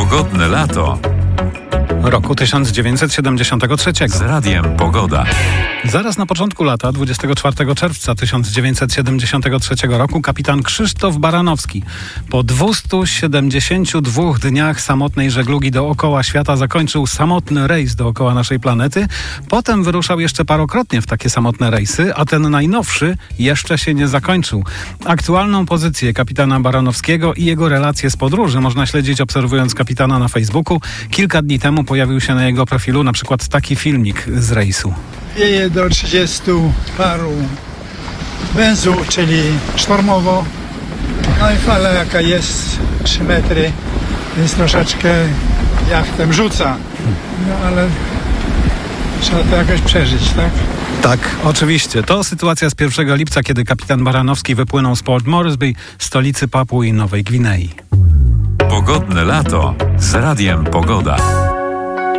Pogodne lato roku 1973. z Radiem Pogoda. Zaraz na początku lata, 24 czerwca 1973 roku, kapitan Krzysztof Baranowski po 272 dniach samotnej żeglugi dookoła świata zakończył samotny rejs dookoła naszej planety. Potem wyruszał jeszcze parokrotnie w takie samotne rejsy, a ten najnowszy jeszcze się nie zakończył. Aktualną pozycję kapitana Baranowskiego i jego relacje z podróży można śledzić, obserwując kapitana na Facebooku. Kilka dni temu pojawił się na jego profilu na przykład taki filmik z rejsu. Wieje do 30 paru węzłów, czyli sztormowo. No i fala jaka jest, 3 metry, więc troszeczkę jachtem rzuca. No ale trzeba to jakoś przeżyć, tak? Tak, oczywiście. To sytuacja z 1 lipca, kiedy kapitan Baranowski wypłynął z Port Moresby, stolicy Papui Nowej Gwinei. Pogodne lato z Radiem Pogoda.